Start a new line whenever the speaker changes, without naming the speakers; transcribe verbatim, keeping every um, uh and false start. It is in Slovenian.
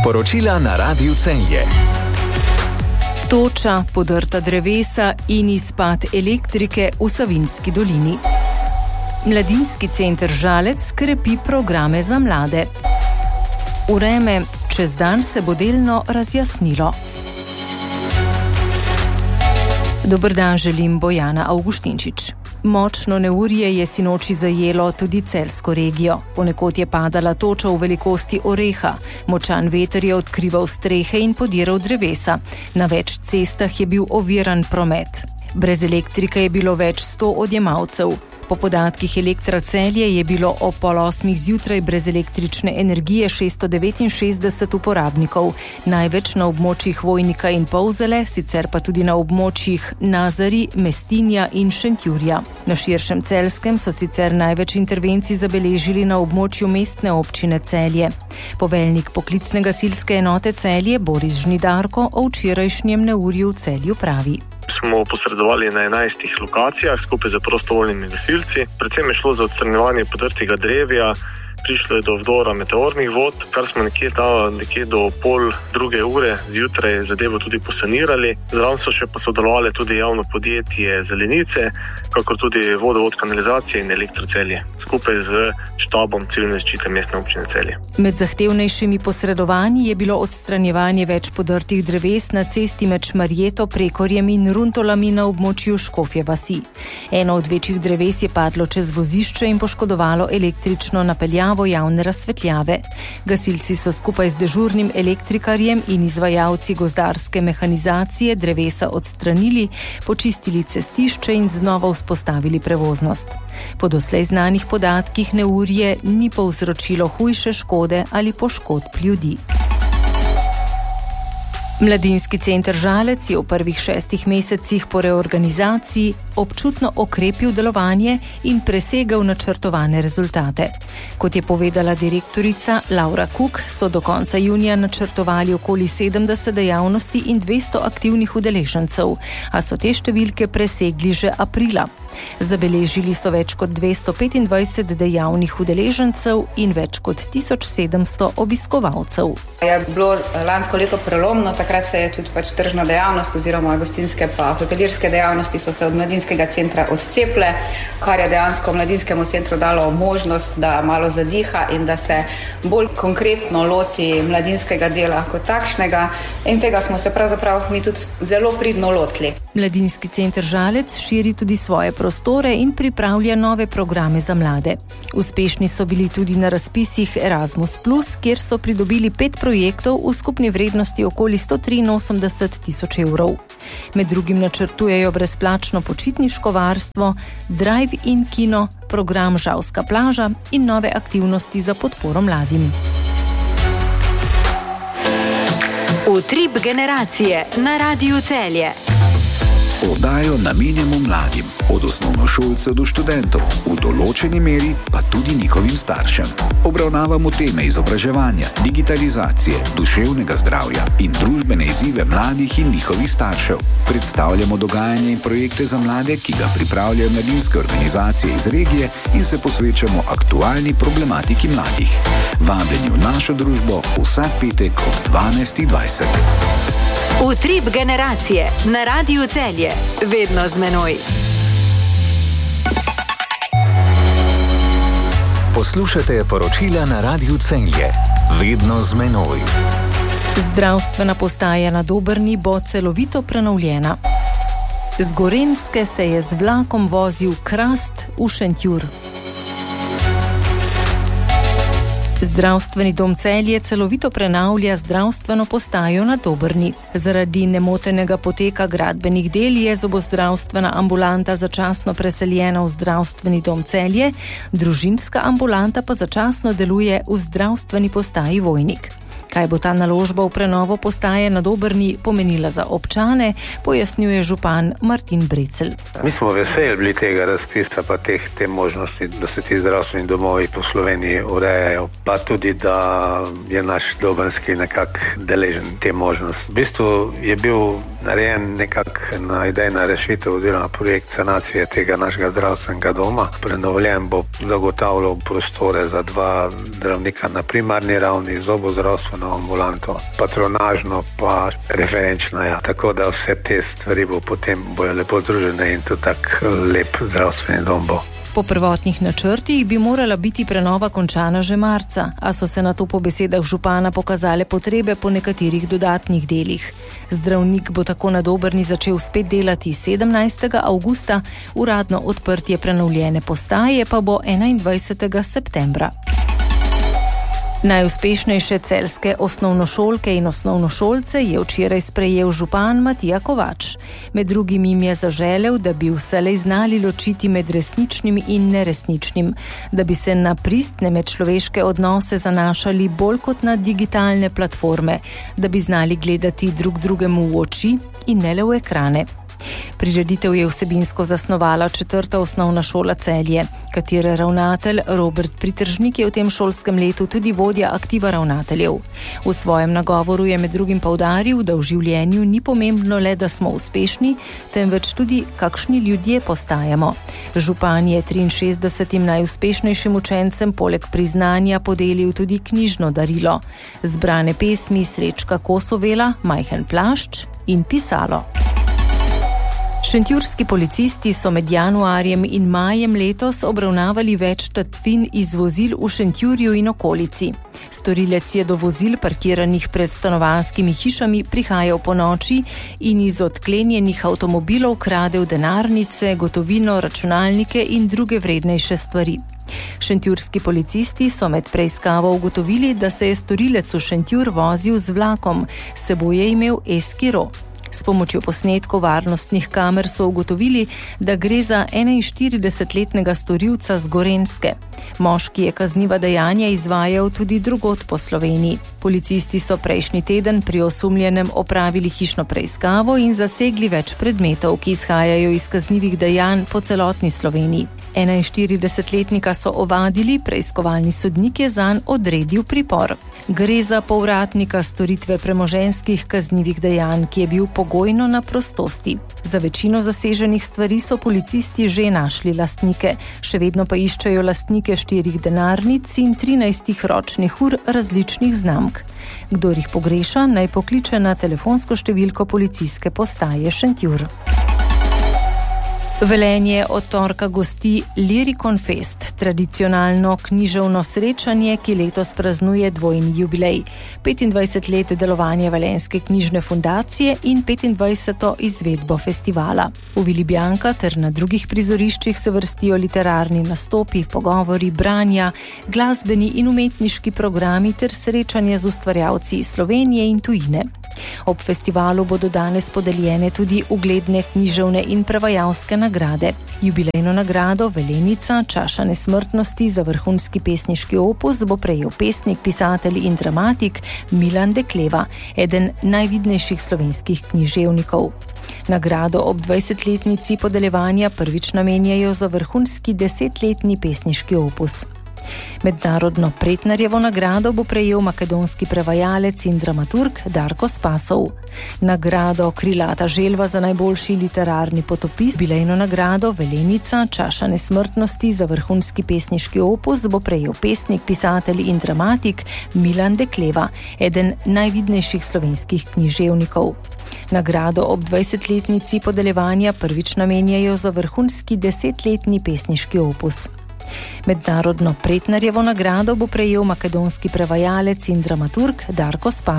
Poročila na Radiu Celje.
Toča, podrta drevesa in izpad elektrike v Savinjski dolini. Mladinski center Žalec krepi programe za mlade. Vreme, čez dan se bo delno razjasnilo. Dober dan želim, Bojana Avguštinčič. Močno neurje je sinoči zajelo tudi celjsko regijo. Ponekod je padala toča v velikosti oreha. Močan veter je odkrival strehe in podiral drevesa. Na več cestah je bil oviran promet. Brez elektrike je bilo več sto odjemalcev. Po podatkih Elektra Celje je bilo ob pol osmih zjutraj brez električne energije šeststo devetinšestdeset uporabnikov, največ na območjih Vojnika in Polzele, sicer pa tudi na območjih Nazari, Mestinja in Šentjurja. Na širšem Celjskem so sicer največ intervencij zabeležili na območju mestne občine Celje. Poveljnik poklicne gasilske enote Celje Boris Žnidarko o včerajšnjem neurju v Celju pravi.
Smo posredovali na enajstih lokacijah skupaj z prostovoljnimi gasilci. Predvsem je šlo za odstranjevanje podrtega drevja, prišlo je do vdora meteornih vod, kar smo nekje, ta, nekje do pol druge ure zjutraj zadevo tudi posanirali. Zraven so še posodelovali tudi javno podjetje Zelenice, kakor tudi vodovod, kanalizacije in Elektro Celje, skupaj z štabom civilne zaščite mestne občine Celje.
Med zahtevnejšimi posredovanji je bilo odstranjevanje več podrtih dreves na cesti med Šmarjeto, Prekorjem in Runtolami na območju Škofje vasi. Eno od večjih dreves je padlo čez vozišče in poškodovalo električno napeljavo javne razsvetljave. Gasilci so skupaj z dežurnim elektrikarjem in izvajalci gozdarske mehanizacije drevesa odstranili, počistili cestišče in znova vzpostavili prevoznost. Po doslej znanih podatkih neurje ni povzročilo hujše škode ali poškodb ljudi. Mladinski center Žalec je v prvih šestih mesecih po reorganizaciji občutno okrepil delovanje in presegel načrtovane rezultate. Kot je povedala direktorica Laura Kuk, so do konca junija načrtovali okoli sedemdeset dejavnosti in dvesto aktivnih udeležencev, a so te številke presegli že aprila. Zabeležili so več kot dvesto petindvajset dejavnih udeležencev in več kot tisoč sedemsto obiskovalcev.
Je bilo lansko leto prelomno, takrat se je tudi pač tržna dejavnost oziroma gostinske pa hotelirske dejavnosti so se od mladinskega centra odceple, kar je dejansko mladinskemu centru dalo možnost, da malo zadiha in da se bolj konkretno loti mladinskega dela kot takšnega, in tega smo se pravzaprav mi tudi zelo pridno lotili.
Mladinski center Žalec širi tudi svoje prostore in pripravlja nove programe za mlade. Uspešni so bili tudi na razpisih Erasmus plus, kjer so pridobili pet projektov v skupni vrednosti okoli sto triinosemdeset tisoč evrov. Med drugim načrtujejo brezplačno počitniško varstvo, drive-in kino, program Žalska plaža in nove aktivnosti za podporo mladim.
Utrip generacije na Radiu Celje.
Oddajo namenjamo mladim, od osnovnošolcev do študentov, v določeni meri pa tudi njihovim staršem. Obravnavamo teme izobraževanja, digitalizacije, duševnega zdravja in družbene izzive mladih in njihovih staršev. Predstavljamo dogajanje in projekte za mlade, ki ga pripravljajo mladinske organizacije iz regije, in se posvečamo aktualni problematiki mladih. Vabljeni v našo družbo vsak petek ob dvanajst dvajset.
Utrip generacije na Radiu Celje. Vedno z menoj.
Poslušate poročila na Radiu Celje. Vedno z menoj.
Zdravstvena postaja na Dobrni bo celovito prenovljena. Z Gorenjske se je z vlakom vozil Krast v Šentjur. Zdravstveni dom Celje celovito prenavlja zdravstveno postajo na Dobrni. Zaradi nemotenega poteka gradbenih del je zobozdravstvena ambulanta začasno preseljena v zdravstveni dom Celje, družinska ambulanta pa začasno deluje v zdravstveni postaji Vojnik. Kaj bo ta naložba v prenovo postaje na Dobrni pomenila za občane, pojasnjuje župan Martin Brecelj.
Mi smo veseli bili tega razpisa pa teh te možnosti, da se ti zdravstveni domovi po Sloveniji urejajo, pa tudi, da je naš Dobrnski nekak deležen te možnosti. V bistvu je bil narejen nekak ena idejna rešitev oziroma projekt sanacije tega našega zdravstvenega doma. Prenovljen bo zagotavljal prostore za dva zdravnika na primarni ravni, zobozdravstveno ambulanto, patronažno pa referenčno. Ja. Tako da vse te stvari bo potem bojo lepo združene in to tak lep zdravstveni dom bo.
Po prvotnih načrtih bi morala biti prenova končana že marca, a so se na to po besedah župana pokazale potrebe po nekaterih dodatnih delih. Zdravnik bo tako na Dobrni začel spet delati sedemnajstega avgusta, uradno odprtje prenovljene postaje pa bo enaindvajsetega septembra. Najuspešnejše celjske osnovnošolke in osnovnošolce je včeraj sprejel župan Matija Kovač. Med drugim jim je zaželel, da bi vselej znali ločiti med resničnim in neresničnim, da bi se na pristne medčloveške odnose zanašali bolj kot na digitalne platforme, da bi znali gledati drug drugemu v oči in ne le v ekrane. Prireditev je vsebinsko zasnovala četrta osnovna šola Celje, katere ravnatelj Robert Pritržnik je v tem šolskem letu tudi vodja aktiva ravnateljev. V svojem nagovoru je med drugim poudaril, da v življenju ni pomembno le, da smo uspešni, temveč tudi, kakšni ljudje postajamo. Župan je triinšestdesetim najuspešnejšim učencem poleg priznanja podelil tudi knjižno darilo. Zbrane pesmi Srečka Kosovela, Majhen plašč in pisalo. Šentjurski policisti so med januarjem in majem letos obravnavali več tatvin iz vozil v Šentjurju in okolici. Storilec je do vozil parkiranih pred stanovanjskimi hišami prihajal po noči in iz odklenjenih avtomobilov kradel denarnice, gotovino, računalnike in druge vrednejše stvari. Šentjurski policisti so med preiskavo ugotovili, da se je storilec v Šentjur vozil z vlakom, s seboj je imel eskiro. S pomočjo posnetkov varnostnih kamer so ugotovili, da gre za enainštiridesetletnega storilca z Gorenjske. Moški je kazniva dejanja izvajal tudi drugod po Sloveniji. Policisti so prejšnji teden pri osumljenem opravili hišno preiskavo in zasegli več predmetov, ki izhajajo iz kaznivih dejanj po celotni Sloveniji. enainštiridesetletnika so ovadili, preiskovalni sodnik je zanj odredil pripor. Gre za povratnika storitve premoženjskih kaznivih dejanj, ki je bil pogojno na prostosti. Za večino zaseženih stvari so policisti že našli lastnike, še vedno pa iščejo lastnike štirih denarnic in trinajstih ročnih ur različnih znamk. Kdor jih pogreša, naj pokliče na telefonsko številko policijske postaje Šentjur. Velenje od torka gosti Lyricon Fest, tradicionalno književno srečanje, ki letos praznuje dvojni jubilej. petindvajset let delovanja Velenjske knjižne fundacije in petindvajseto izvedbo festivala. V Vili Bianca ter na drugih prizoriščih se vrstijo literarni nastopi, pogovori, branja, glasbeni in umetniški programi ter srečanje z ustvarjalci iz Slovenije in tujine. Ob festivalu bodo danes podeljene tudi ugledne književne in prevajalske nagrade. Jubilejno nagrado Velenica, čaša nesmrtnosti za vrhunski pesniški opus bo prejel pesnik, pisatelj in dramatik Milan Dekleva, eden najvidnejših slovenskih književnikov. Nagrado ob dvajsetletnici podeljevanja prvič namenjajo za vrhunski desetletni pesniški opus. Mednarodno Pretnarjevo nagrado bo prejel makedonski prevajalec in dramaturg Darko Spasov. Nagrado Krilata želva za najboljši literarni potopis, jubilejno nagrado Velenica, čaša nesmrtnosti za vrhunski pesniški opus bo prejel pesnik, pisatelj in dramatik Milan Dekleva, eden najvidnejših slovenskih književnikov. Nagrado ob dvajsetletnici podeljevanja prvič namenjajo za vrhunski desetletni pesniški opus. Mednarodno Pretnarjevo nagrado bo prejel makedonski prevajalec in dramaturg Darko Spasov.